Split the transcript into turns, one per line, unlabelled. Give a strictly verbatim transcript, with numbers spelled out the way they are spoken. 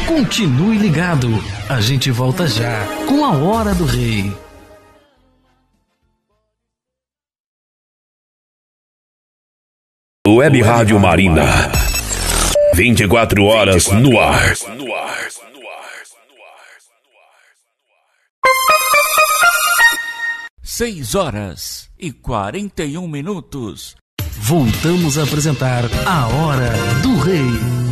Continue ligado, a gente volta já com a Hora do Rei.
Web Rádio Marina, vinte e quatro horas no ar.
Seis horas e quarenta e um minutos.
Voltamos a apresentar a Hora do Rei.